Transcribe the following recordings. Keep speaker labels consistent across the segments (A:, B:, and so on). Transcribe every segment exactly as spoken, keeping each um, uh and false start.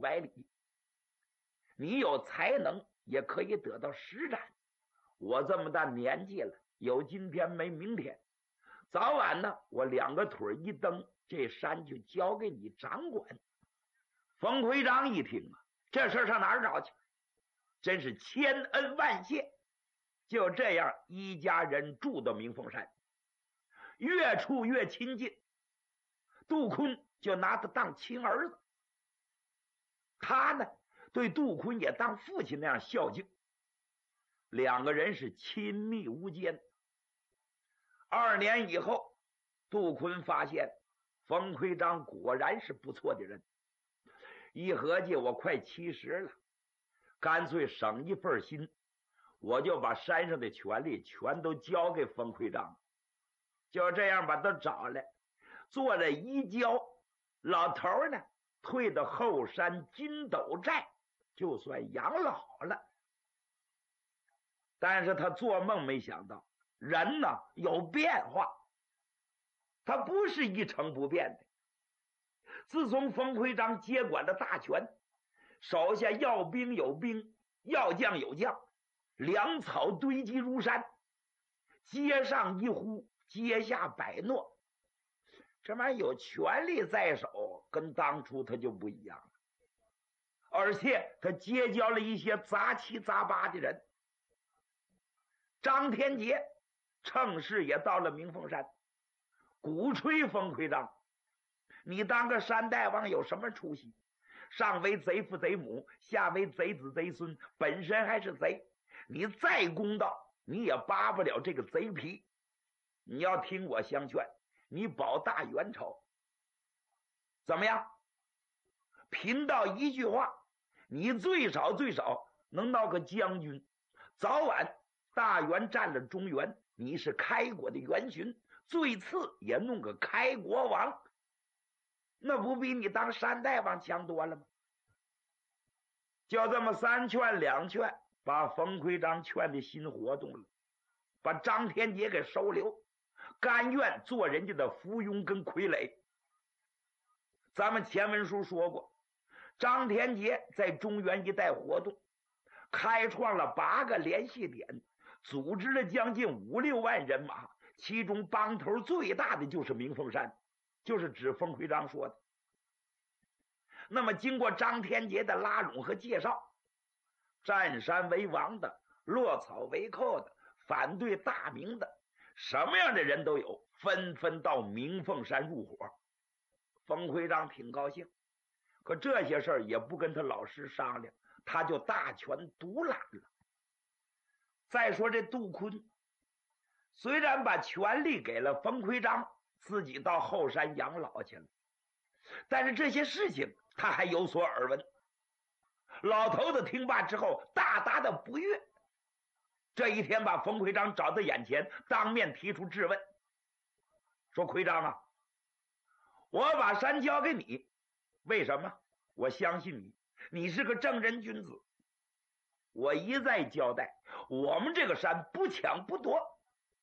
A: 百里。你有才能也可以得到实战。我这么大年纪了，有今天没明天，早晚呢我两个腿一蹬，这山就交给你掌管。冯奎章一听啊，这事上哪儿找去？真是千恩万谢。就这样，一家人住到明凤山，越处越亲近。杜坤就拿他当亲儿子，他呢对杜坤也当父亲那样孝敬，两个人是亲密无间。二年以后，杜坤发现冯奎章果然是不错的人，一合计我快七十了，干脆省一份心，我就把山上的权力全都交给冯奎章，就这样把他找来做了移交。老头呢退到后山金斗寨，就算养老了。但是他做梦没想到人呢有变化，他不是一成不变的。自从冯奎章接管了大权，手下要兵有兵，要将有将，粮草堆积如山，街上一呼，街下百诺。这玩意有权力在手，跟当初他就不一样了。而且他结交了一些杂七杂八的人。张天杰趁势也到了明凤山，鼓吹冯奎章，你当个山大王有什么出息？上为贼父贼母，下为贼子贼孙，本身还是贼，你再公道你也扒不了这个贼皮。你要听我相劝，你保大元朝怎么样？贫道一句话，你最少最少能闹个将军，早晚大元占了中原，你是开国的元勋，最次也弄个开国王，那不比你当山大王强多了吗？就这么三劝两劝，把冯奎章劝的心活动了，把张天杰给收留，甘愿做人家的附庸跟傀儡。咱们前文书说过，张天杰在中原一带活动，开创了八个联系点，组织了将近五六万人马，其中帮头最大的就是明凤山，就是指冯奎章说的。那么经过张天杰的拉拢和介绍，占山为王的，落草为寇的，反对大明的，什么样的人都有，纷纷到明凤山入伙。冯奎章挺高兴，可这些事儿也不跟他老师商量，他就大权独揽了。再说这杜坤，虽然把权力给了冯奎章，自己到后山养老去了，但是这些事情他还有所耳闻。老头子听罢之后大大的不悦，这一天把冯奎章找到眼前，当面提出质问，说奎章啊，我把山交给你，为什么？我相信你，你是个正人君子。我一再交代，我们这个山不抢不夺，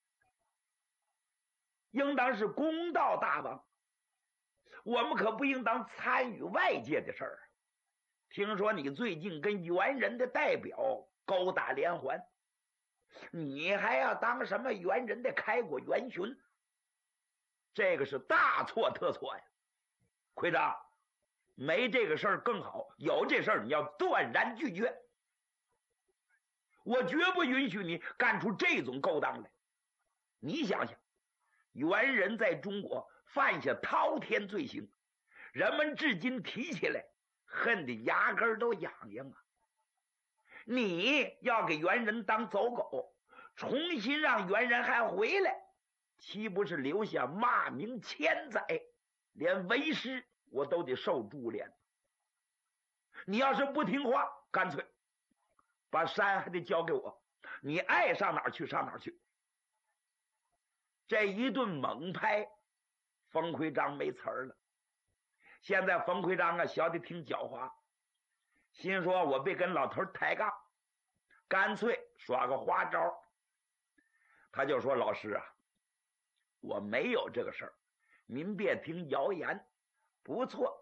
A: 应当是公道大王，我们可不应当参与外界的事儿。听说你最近跟猿人的代表勾打连环，你还要当什么猿人的开国元勋？这个是大错特错呀！奎章，没这个事儿更好，有这事儿你要断然拒绝。我绝不允许你干出这种勾当来。你想想，猿人在中国犯下滔天罪行，人们至今提起来恨得牙根都痒痒啊！你要给猿人当走狗，重新让猿人还回来，岂不是留下骂名千载？连为师我都得受株连。你要是不听话，干脆把山还得交给我，你爱上哪儿去上哪儿去。这一顿猛拍，冯奎章没词儿了。现在冯奎章啊，小的挺狡猾，心说我别跟老头抬杠，干脆耍个花招。他就说，老师啊，我没有这个事儿，您别听谣言。不错，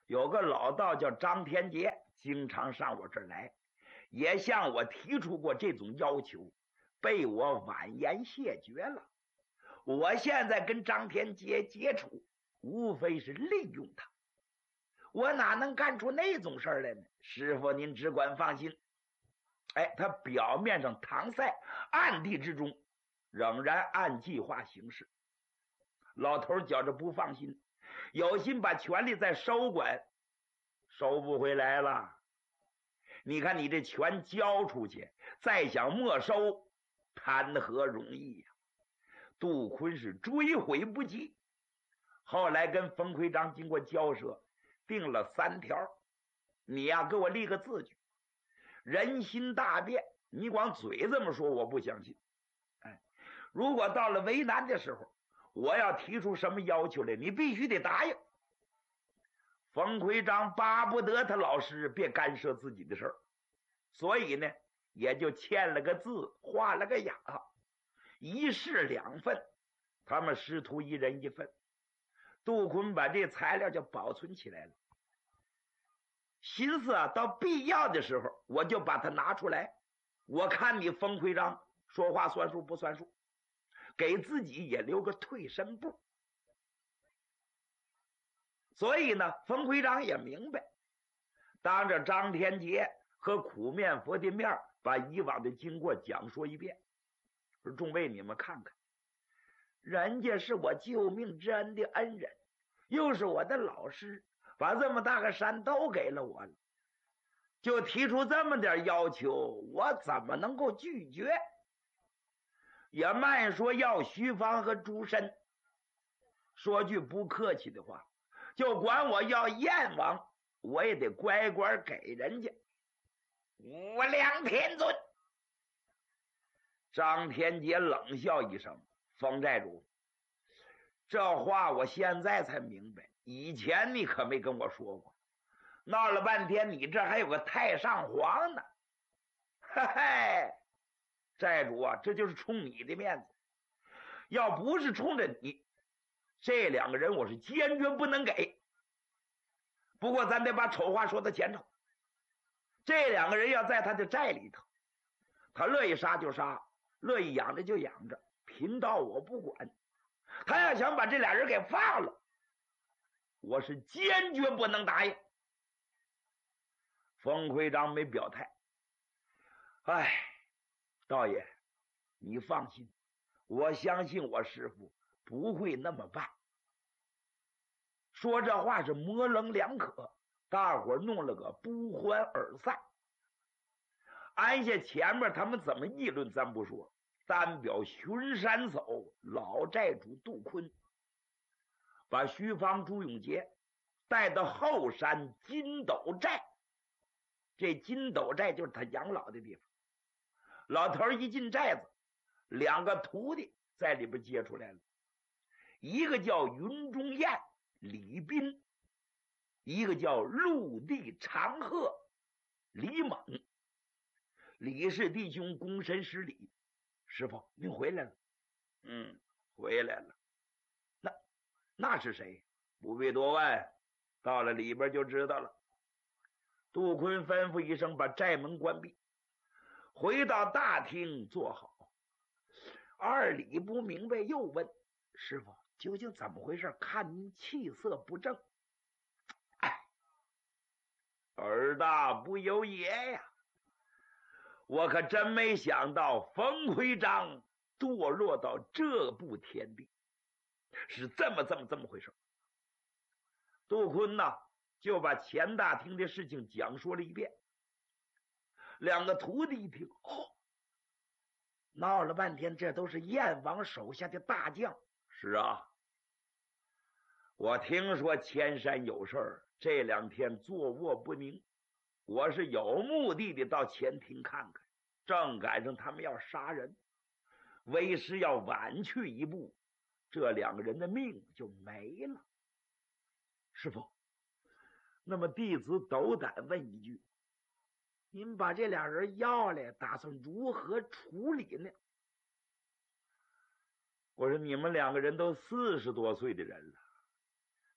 A: 有个老道叫张天杰，经常上我这儿来，也向我提出过这种要求，被我婉言谢绝了。我现在跟张天杰接触，无非是利用他，我哪能干出那种事儿来呢？师傅您只管放心。哎，他表面上搪塞，暗地之中仍然按计划行事。老头觉着不放心，有心把权力再收管，收不回来了。你看你这权交出去，再想没收，谈何容易呀、啊？杜坤是追悔不及。后来跟冯奎章经过交涉，定了三条：你呀、啊，给我立个字据。人心大变，你光嘴这么说，我不相信。哎，如果到了为难的时候，我要提出什么要求来，你必须得答应。冯奎章巴不得他老师别干涉自己的事儿，所以呢，也就签了个字，画了个押，一式两份，他们师徒一人一份。杜坤把这材料就保存起来了。寻思啊，到必要的时候，我就把它拿出来。我看你冯奎章说话算数不算数，给自己也留个退身步。所以呢，冯奎章也明白，当着张天杰和苦面佛的面，把以往的经过讲说一遍。说众位，你们看看，人家是我救命之恩的恩人，又是我的老师，把这么大个山都给了我了，就提出这么点要求，我怎么能够拒绝？也慢说要徐芳和朱深，说句不客气的话，就管我要燕王，我也得乖乖给人家。无量天尊！张天杰冷笑一声：“冯寨主，这话我现在才明白，以前你可没跟我说过。闹了半天，你这还有个太上皇呢。嘿嘿，寨主啊，这就是冲你的面子。要不是冲着你，这两个人我是坚决不能给。不过咱得把丑话说到前头，这两个人要在他的寨里头，他乐意杀就杀，乐意养着就养着，贫道我不管。他要想把这俩人给放了，我是坚决不能答应。”冯奎章没表态。哎，道爷，你放心，我相信我师父不会那么办。说这话是模棱两可，大伙弄了个不欢而散。按下前面他们怎么议论咱不说，单表巡山叟老寨主杜坤，把徐芳、朱永杰带到后山金斗寨。这金斗寨就是他养老的地方。老头一进寨子，两个徒弟在里边接出来了，一个叫云中雁李斌，一个叫陆地长鹤李猛。李氏弟兄躬身施礼：“师傅，您回来了。”“嗯，回来了。那那是谁？”“不必多问，到了里边就知道了。”杜坤吩咐一声，把寨门关闭，回到大厅坐好。二李不明白，又问：“师傅，究竟怎么回事？看您气色不正。”“哎，儿大不由爷呀！我可真没想到冯奎章堕落到这步田地，是这么这么这么回事。”杜坤呐，就把前大厅的事情讲说了一遍。两个徒弟一听，哦，闹了半天，这都是燕王手下的大将。是啊，我听说千山有事儿，这两天坐卧不宁，我是有目的的到前厅看看，正赶上他们要杀人，为师要晚去一步，这两个人的命就没了。师傅，那么弟子斗胆问一句，您把这俩人要来，打算如何处理呢？我说你们两个人都四十多岁的人了，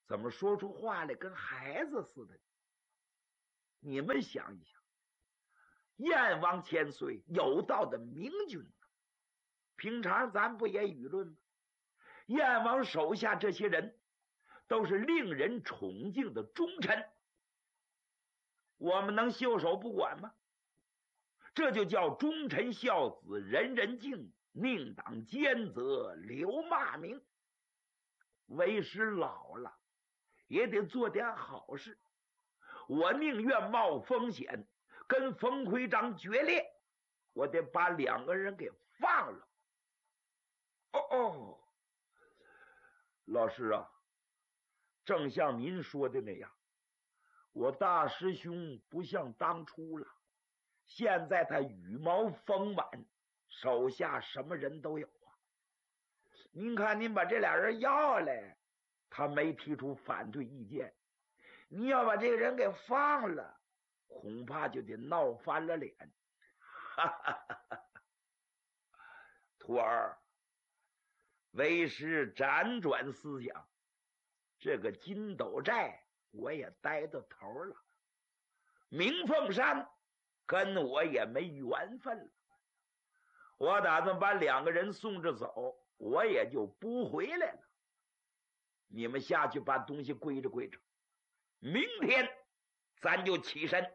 A: 怎么说出话来跟孩子似的？你们想一想，燕王千岁有道的明君，平常咱不也舆论吗？燕王手下这些人都是令人崇敬的忠臣，我们能袖手不管吗？这就叫忠臣孝子，人人敬，宁当奸责，留骂名。为师老了，也得做点好事。我宁愿冒风险跟冯奎章决裂，我得把两个人给放了。哦哦，老师啊，正像您说的那样，我大师兄不像当初了，现在他羽毛丰满，手下什么人都有啊。您看您把这俩人要来，他没提出反对意见，你要把这个人给放了，恐怕就得闹翻了脸。哈哈哈哈，徒儿，为师辗转思想，这个金斗寨我也待到头了，明凤山跟我也没缘分了，我打算把两个人送着走，我也就不回来了。你们下去把东西归着归着，明天咱就起身。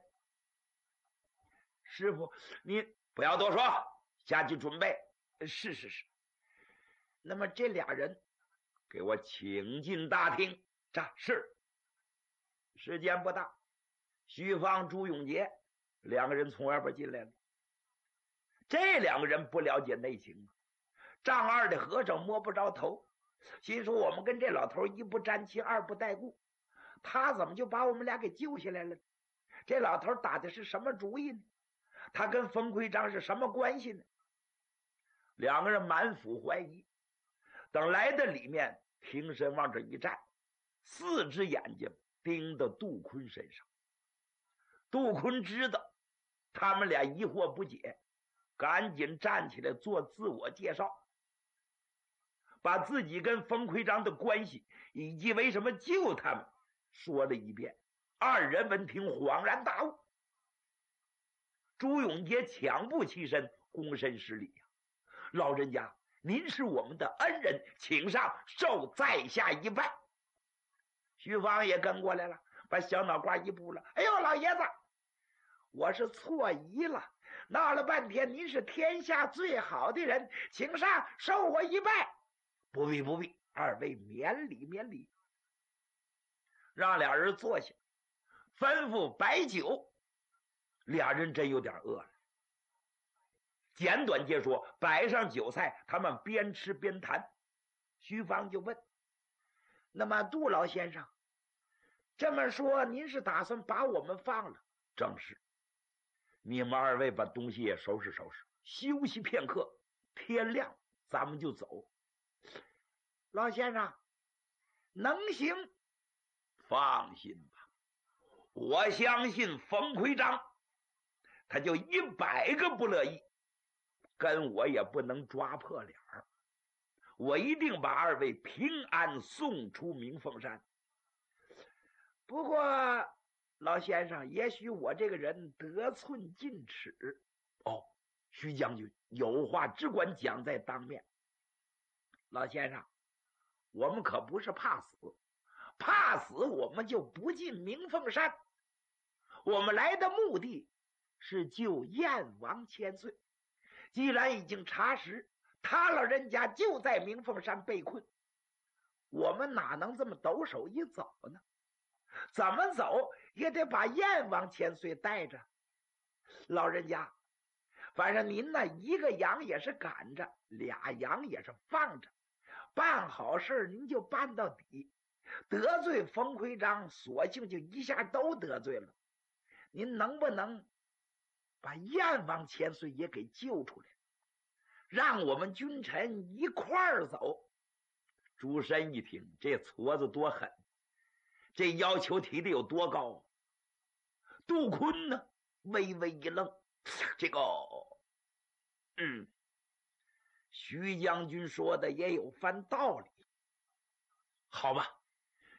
A: 师傅，你不要多说，下去准备。是是是。那么这俩人给我请进大厅。这是。时间不大，徐芳、朱永杰两个人从外边进来了。这两个人不了解内情，丈二的和尚摸不着头，心说我们跟这老头一不沾亲二不带故，他怎么就把我们俩给救下来了？这老头打的是什么主意呢？他跟冯奎章是什么关系呢？两个人满腹怀疑。等来到里面，平身往这一站，四只眼睛盯到杜坤身上。杜坤知道他们俩疑惑不解，赶紧站起来做自我介绍，把自己跟冯奎章的关系以及为什么救他们说了一遍。二人闻听恍然大悟。朱永杰抢步起身，躬身施礼呀、啊，老人家，您是我们的恩人，请上受在下一拜。徐芳也跟过来了，把小脑瓜一扑了。哎呦，老爷子，我是错疑了，闹了半天您是天下最好的人，请上受我一拜。不必不必，二位免礼免礼。让俩人坐下，吩咐摆酒。俩人真有点饿了，简短截说，摆上酒菜，他们边吃边谈。徐芳就问：那么杜老先生，这么说您是打算把我们放了？正是。你们二位把东西也收拾收拾，休息片刻，天亮咱们就走。老先生能行？放心吧，我相信冯奎章他就一百个不乐意，跟我也不能抓破脸儿。我一定把二位平安送出明凤山。不过老先生，也许我这个人得寸进尺。哦，徐将军有话只管讲在当面。老先生，我们可不是怕死，怕死我们就不进明凤山。我们来的目的是救燕王千岁，既然已经查实他老人家就在明凤山被困，我们哪能这么抖手一走呢？怎么走也得把燕王千岁带着。老人家，反正您呢，一个羊也是赶着，俩羊也是放着，办好事您就办到底，得罪冯奎章索性就一下都得罪了。您能不能把燕王千岁也给救出来，让我们君臣一块儿走？朱深一听，这矬子多狠，这要求提的有多高？杜坤呢微微一愣，这个嗯徐将军说的也有番道理。好吧，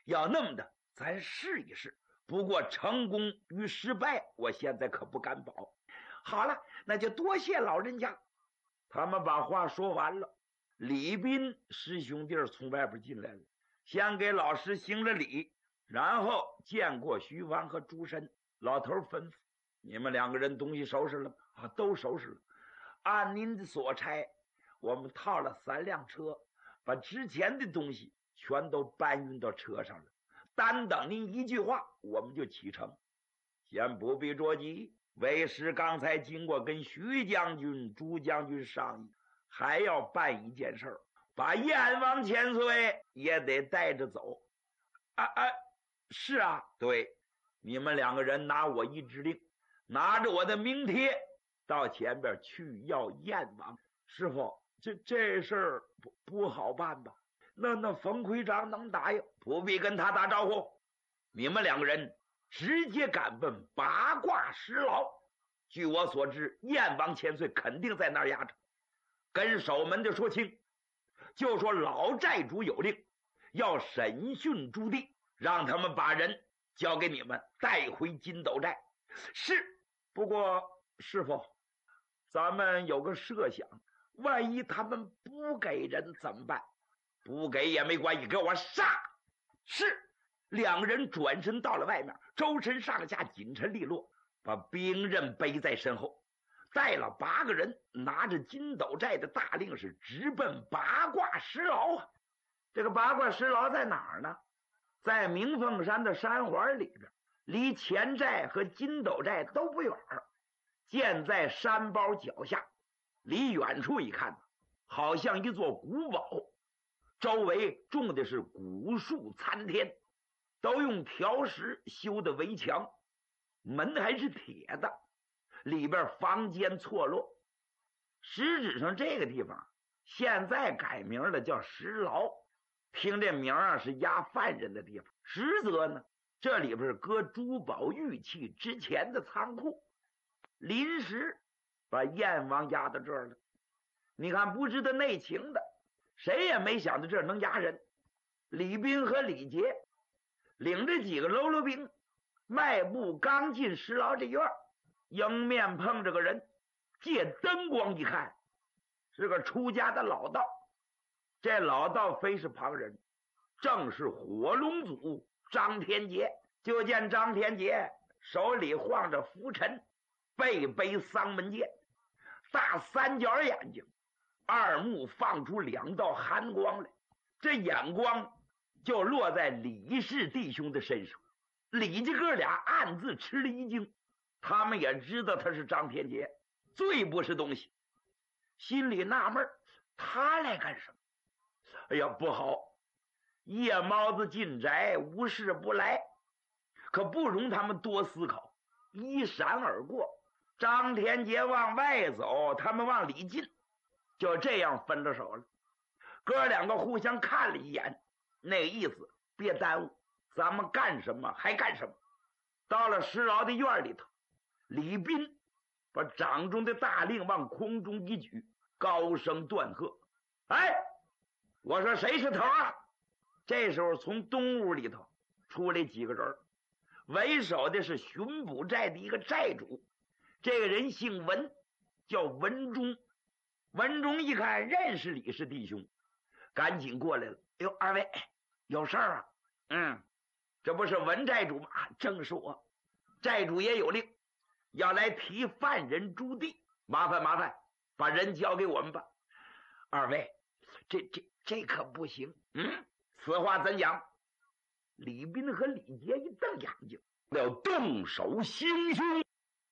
A: 要那么的，咱试一试。不过成功与失败，我现在可不敢保。好了，那就多谢老人家。他们把话说完了，李斌师兄弟从外边进来了，先给老师行了礼，然后见过徐芳和朱深。老头吩咐：你们两个人东西收拾了吗？啊，都收拾了。按您的所差，我们套了三辆车，把之前的东西全都搬运到车上了。单等您一句话，我们就启程。先不必着急，为师刚才经过跟徐将军、朱将军商议，还要办一件事儿，把燕王千岁也得带着走。啊啊，是啊，对，你们两个人拿我一指令，拿着我的名帖到前边去要燕王。师傅，这这事儿不不好办吧？那那冯魁章能答应？不必跟他打招呼，你们两个人直接赶奔八卦石牢。据我所知，燕王千岁肯定在那儿压着。跟守门的说清，就说老寨主有令，要审讯朱棣，让他们把人交给你们，带回金斗寨。是，不过师傅，咱们有个设想，万一他们不给人怎么办？不给也没关系，给我杀！是。两人转身到了外面，周身上下紧沉利落，把兵刃背在身后，带了八个人，拿着金斗寨的大令，是直奔八卦石牢啊！这个八卦石牢在哪儿呢？在明凤山的山环里边，离前寨和金斗寨都不远，建在山包脚下。离远处一看，好像一座古堡，周围种的是古树参天，都用条石修的围墙，门还是铁的，里边房间错落。实质上这个地方现在改名了，叫石牢，听这名啊是押犯人的地方，实则呢这里边搁珠宝玉器之前的仓库，临时把燕王押到这儿了。你看不知道内情的，谁也没想到这儿能押人。李斌和李杰领着几个喽啰兵，迈步刚进石牢这院，迎面碰着个人，借灯光一看，是个出家的老道。这老道非是旁人，正是火龙祖张天杰。就见张天杰手里晃着拂尘，背背丧门剑，大三角眼睛，二目放出两道寒光来，这眼光就落在李氏弟兄的身上。李家哥俩暗自吃了一惊，他们也知道他是张天杰，最不是东西，心里纳闷，他来干什么？哎呀，不好，夜猫子进宅，无事不来，可不容他们多思考。一闪而过，张天杰往外走，他们往里进，就这样分了手了。哥两个互相看了一眼，那意思别耽误，咱们干什么还干什么。到了石牢的院里头，李斌把掌中的大令往空中一举，高声断喝：哎，我说谁是头啊？这时候从东屋里头出来几个人，为首的是巡捕寨的一个寨主，这个人姓文，叫文忠。文忠一看认识李氏弟兄，赶紧过来了。哎呦，二位有事儿啊？嗯，这不是文寨主吗？正是我。寨主也有令，要来提犯人朱棣，麻烦麻烦把人交给我们吧。二位，这这这可不行。嗯，此话怎讲？李斌和李杰一瞪眼睛，要动手行凶。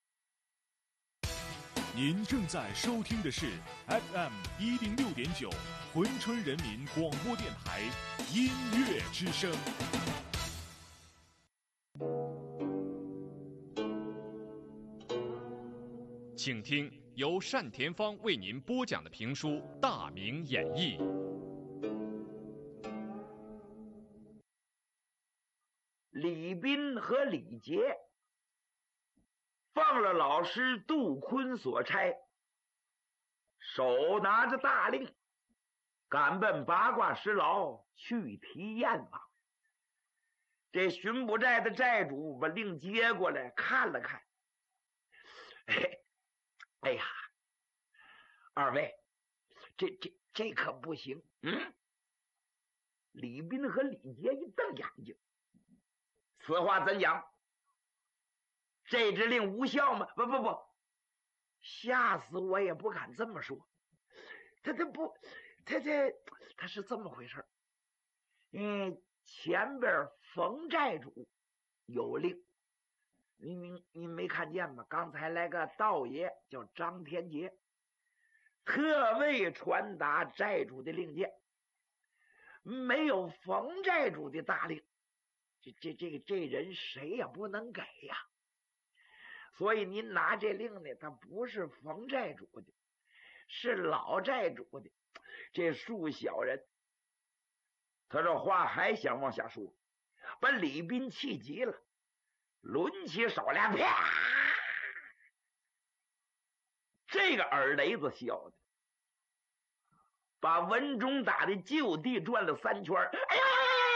B: 您正在收听的是 F M 一零六点九珲春人民广播电台音乐之声。请听由单田芳为您播讲的评书《大明演义》。
A: 李斌和李杰放了老师杜坤所差，手拿着大令，赶奔八卦石牢去提燕王。 这巡捕寨的寨主把令接过来看了看，哎，哎呀，二位，这这这可不行。嗯，李斌和李杰一瞪眼睛，此话怎讲？这支令无效吗？不不不，吓死我也不敢这么说。他他不，他这他是这么回事。嗯，前边冯寨主有令，你你你没看见吗？刚才来个道爷叫张天杰，特为传达寨主的令箭，没有冯寨主的大令，这这这个这人谁也不能给呀。所以您拿这令呢，他不是冯寨主的，是老寨主的。这恕小人。他这话还想往下说，把李斌气急了，抡起手来，啪！这个耳雷子小的，把文忠打的就地转了三圈。哎呀！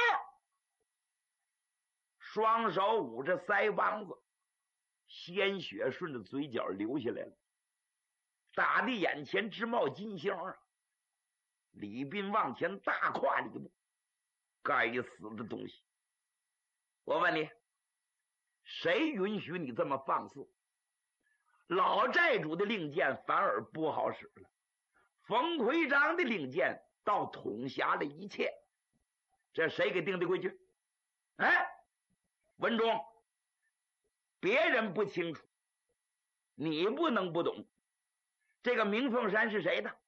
A: 双手捂着腮帮子，鲜血顺着嘴角流下来了，打的眼前直冒金星啊！李斌往前大跨了一步。该死的东西！我问你，谁允许你这么放肆？老寨主的令箭反而不好使了，冯奎章的令箭倒统辖了一切，这谁给定的规矩？哎，文忠，别人不清楚，你不能不懂。这个明凤山是谁的？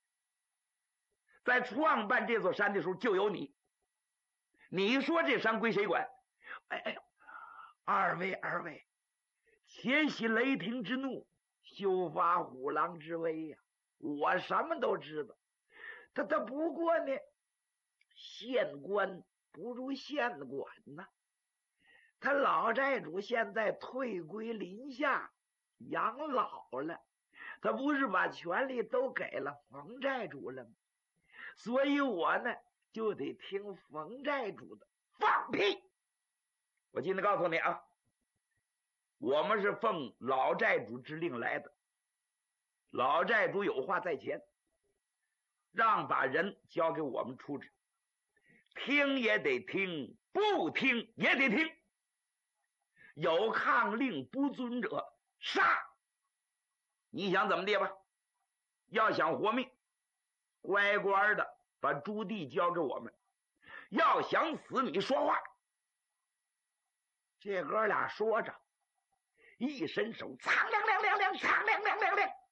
A: 在创办这座山的时候就有你。你说这山归谁管？哎哎，二位二位，且息雷霆之怒，休发虎狼之威呀、啊！我什么都知道，他他不过呢，县官不如县管呐。他老寨主现在退归林下养老了，他不是把权力都给了冯寨主了吗？所以我呢就得听冯寨主的。放屁！我今天告诉你啊，我们是奉老寨主之令来的，老寨主有话在前，让把人交给我们处置，听也得听，不听也得听，有抗令不遵者杀！你想怎么的吧？要想活命，乖乖的把朱棣交给我们，要想死你说话。这哥俩说着，一伸手，苍亮亮亮亮，苍亮亮亮亮，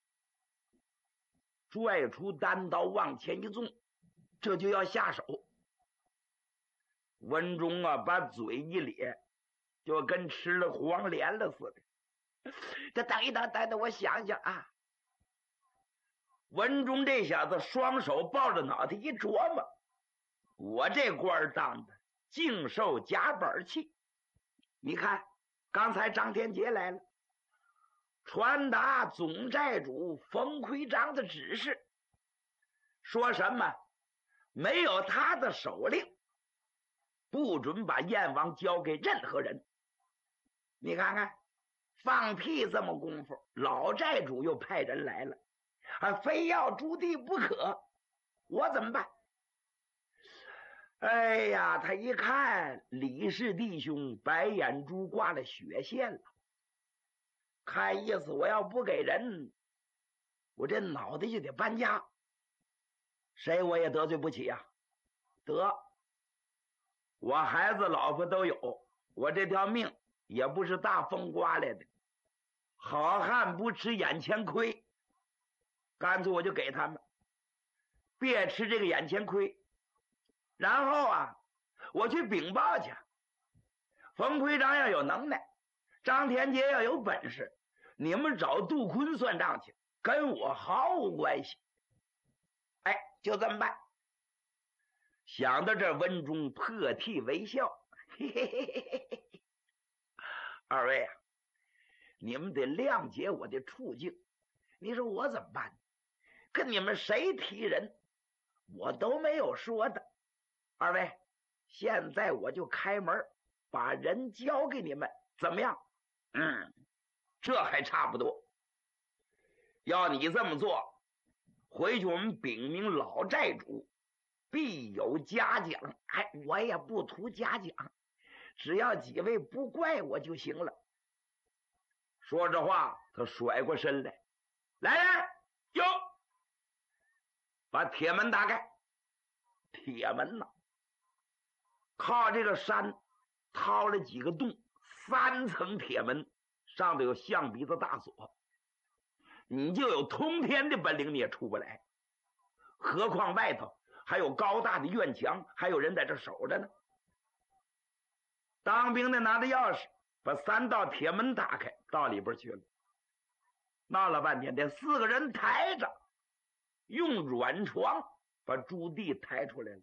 A: 拽出单刀往前一纵，这就要下手。文忠啊，把嘴一咧，就跟吃了黄连了似的。这等一等，等等，我想想啊。文忠这小子双手抱着脑袋一琢磨，我这官当的净受夹板气。你看刚才张天杰来了，传达总寨主冯奎章的指示，说什么没有他的手令，不准把燕王交给任何人。你看看放屁这么功夫，老寨主又派人来了，还非要朱棣不可，我怎么办？哎呀，他一看李氏弟兄白眼珠挂了血线了，看意思我要不给人，我这脑袋就得搬家，谁我也得罪不起呀、啊。得，我孩子老婆都有，我这条命也不是大风刮来的，好汉不吃眼前亏，干脆我就给他们，别吃这个眼前亏。然后啊，我去禀报去，冯奎章要有能耐，张天杰要有本事，你们找杜坤算账去，跟我毫无关系。哎，就这么办。想到这，温中破涕为笑，嘿嘿嘿嘿嘿。二位啊，你们得谅解我的处境，你说我怎么办？跟你们谁提人，我都没有说的。二位， 现在我就开门，把人交给你们，怎么样？嗯，这还差不多。要你这么做，回去我们禀明老债主，必有嘉奖。哎，我也不图嘉奖，只要几位不怪我就行了。说这话，他甩过身来，来人，哟，把铁门打开。铁门呢，靠这个山掏了几个洞，三层铁门，上头有象鼻子大锁，你就有通天的本领你也出不来，何况外头还有高大的院墙，还有人在这守着呢。当兵的拿着钥匙把三道铁门打开，到里边去了。闹了半天，这四个人抬着，用软床把朱棣抬出来了。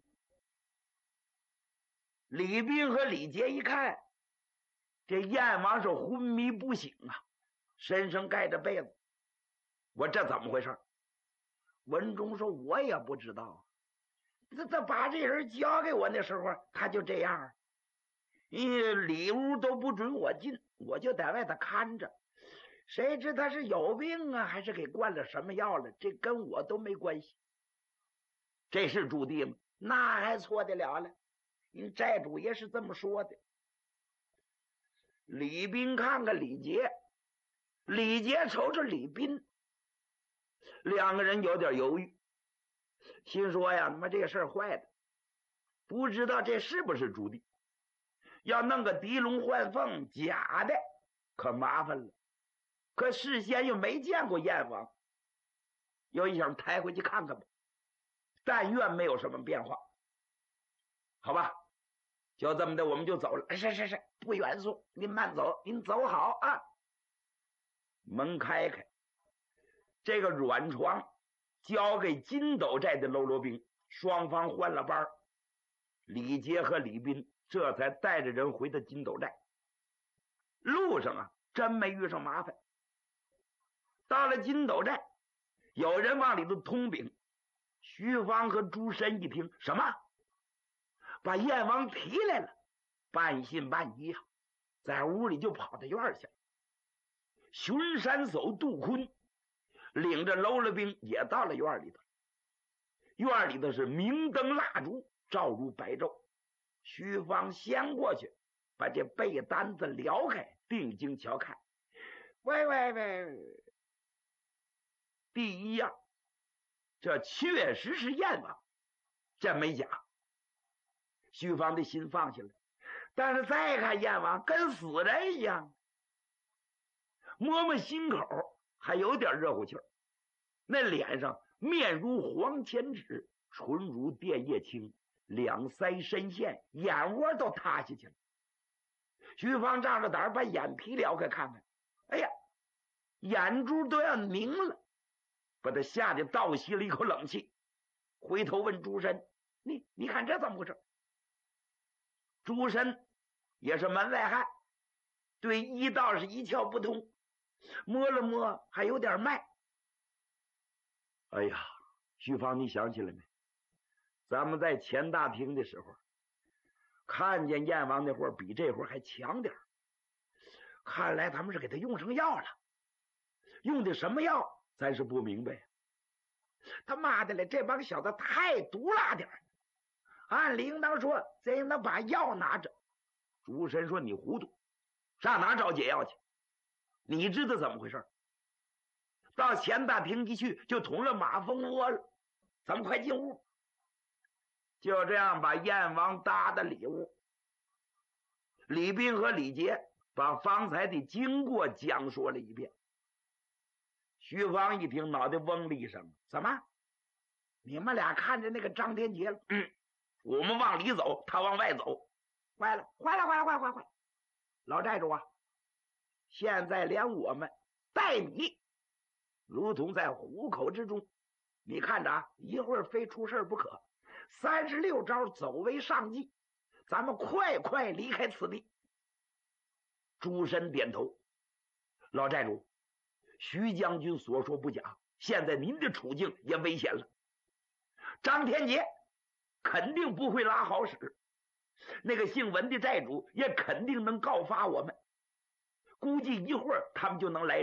A: 李斌和李杰一看，这燕王是昏迷不醒啊，身上盖着被子。我这怎么回事？文忠说：“我也不知道。这这把这人交给我那时候，他就这样，因为里屋都不准我进，我就在外头看着。谁知他是有病啊，还是给灌了什么药了？这跟我都没关系。这是朱棣吗？那还错得了了。因债主也是这么说的。”李斌看看李杰，李杰瞅瞅李斌，两个人有点犹豫，心说呀，他妈这事儿坏的，不知道这是不是朱棣，要弄个狄龙换凤假的可麻烦了。可事先又没见过燕王，又一想抬回去看看吧，但愿没有什么变化。好吧，就这么的，我们就走了。是是是，不远送，您慢走，您走好啊。门开开，这个软床交给金斗寨的喽啰兵，双方换了班。李杰和李斌这才带着人回到金斗寨。路上啊，真没遇上麻烦。到了金斗寨，有人往里头通禀。徐芳和朱深一听，什么？把燕王提来了，半信半疑啊，在屋里就跑到院去了。巡山叟杜坤领着喽啰兵也到了院里头。院里头是明灯蜡烛，照如白昼。徐芳先过去，把这被单子撩开，定睛瞧看。喂喂喂！第一样，这确实是燕王，这没假。徐芳的心放下了，但是再看燕王跟死人一样，摸摸心口还有点热乎气儿，那脸上面如黄钱纸，唇如电叶青，两腮深陷，眼窝都塌下去了。徐芳仗着胆把眼皮撩开看看，哎呀，眼珠都要凝了，把他吓得倒吸了一口冷气，回头问朱深：“你你看这怎么回事？”朱深也是门外汉，对医道是一窍不通，摸了摸还有点脉。哎呀，徐芳，你想起来没？咱们在前大厅的时候，看见燕王那会儿比这会儿还强点，看来他们是给他用上药了，用的什么药咱是不明白。他妈的嘞，这帮小子太毒辣点，按理应当说咱应当把药拿着。朱深说：“你糊涂，上哪找解药去？你知道怎么回事？到前大厅一去就捅了马蜂窝了，咱们快进屋。”就这样把燕王搭的里屋。李斌和李杰把方才的经过讲说了一遍。徐芳一听，脑袋嗡了一声：“怎么？你们俩看着那个张天杰了？”“嗯，我们往里走，他往外走。”“坏了，坏了，坏了，坏了，坏了！坏了！老寨主啊，现在连我们带你，如同在虎口之中。你看着啊，一会儿非出事不可。三十六招走为上计，咱们快快离开此地。”朱深点头：“老寨主，徐将军所说不假，现在您的处境也危险了。张天杰肯定不会拉好使， 那个姓文的债主也肯定能告发我们，估计一会儿他们就能来